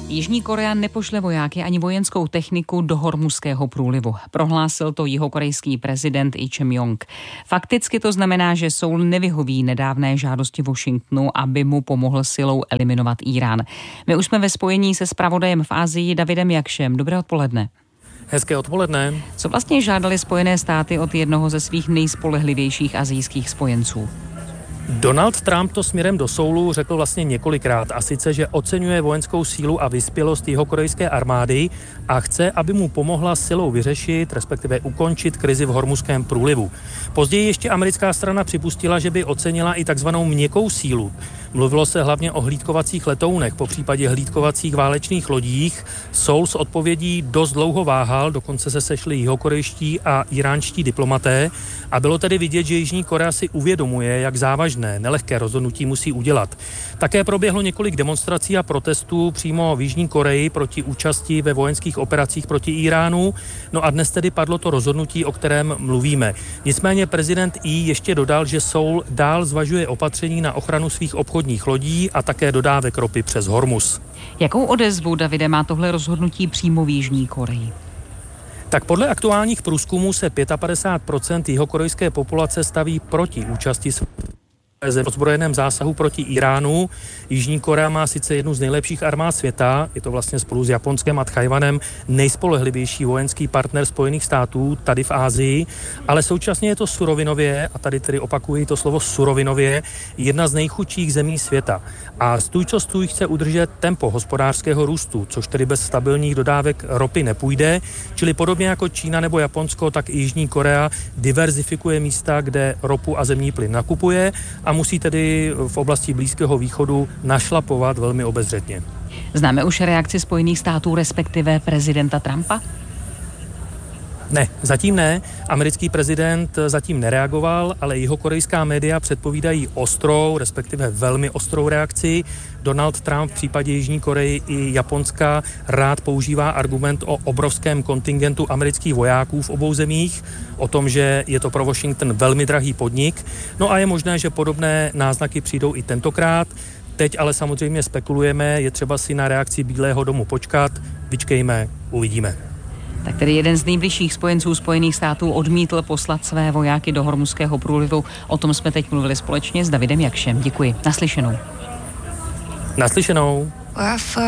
Jižní Korea nepošle vojáky ani vojenskou techniku do Hormuzského průlivu. Prohlásil to jihokorejský prezident Lee Jae-myung. Fakticky to znamená, že Soul nevyhoví nedávné žádosti Washingtonu, aby mu pomohl silou eliminovat Írán. My už jsme ve spojení se zpravodajem v Asii Davidem Jakšem. Dobré odpoledne. Hezké odpoledne. Co vlastně žádali Spojené státy od jednoho ze svých nejspolehlivějších asijských spojenců? Donald Trump to směrem do Soulu řekl vlastně několikrát, a sice, že oceňuje vojenskou sílu a vyspělost jihokorejské armády a chce, aby mu pomohla silou vyřešit, respektive ukončit krizi v Hormuzském průlivu. Později ještě americká strana připustila, že by ocenila i takzvanou měkkou sílu. Mluvilo se hlavně o hlídkovacích letounech, popřípadě hlídkovacích válečných lodích. Soul s odpovědí dost dlouho váhal, dokonce se sešli jihokorejští a iránští diplomaté a bylo tedy vidět, že Jižní Korea si uvědomuje, jak závažné, nelehké rozhodnutí musí udělat. Také proběhlo několik demonstrací a protestů přímo v Jižní Koreji proti účasti ve vojenských operacích proti Iránu. No a dnes tedy padlo to rozhodnutí, o kterém mluvíme. Nicméně prezident Lee ještě dodal, že Soul dál zvažuje opatření na ochranu svých obchodních lodí a také dodávek ropy přes Hormuz. Jakou odezvu, Davide, má tohle rozhodnutí přímo v Jižní Koreji? Tak podle aktuálních průzkumů se 55% jihokorejské populace staví proti účasti v ozbrojeném zásahu proti Iránu. Jižní Korea má sice jednu z nejlepších armád světa, je to vlastně spolu s Japonskem a Tchajwanem nejspolehlivější vojenský partner Spojených států tady v Asii, ale současně je to surovinově, a tady tedy opakuji to slovo surovinově, jedna z nejchudších zemí světa. A stůj co stůj chce udržet tempo hospodářského růstu, což tedy bez stabilních dodávek ropy nepůjde, čili podobně jako Čína nebo Japonsko, tak i Jižní Korea diverzifikuje místa, kde ropu a zemní plyn nakupuje a musí tedy v oblasti Blízkého východu našlapovat velmi obezřetně. Známe už reakci Spojených států, respektive prezidenta Trumpa? Ne, zatím ne. Americký prezident zatím nereagoval, ale jihokorejská média předpovídají ostrou, respektive velmi ostrou reakci. Donald Trump v případě Jižní Koreji i Japonska rád používá argument o obrovském kontingentu amerických vojáků v obou zemích, o tom, že je to pro Washington velmi drahý podnik. No a je možné, že podobné náznaky přijdou i tentokrát. Teď ale samozřejmě spekulujeme, je třeba si na reakci Bílého domu počkat. Vyčkejme, uvidíme. Tak tedy jeden z nejbližších spojenců Spojených států odmítl poslat své vojáky do Hormuzského průlivu. O tom jsme teď mluvili společně s Davidem Jakšem. Děkuji. Naslyšenou. Naslyšenou.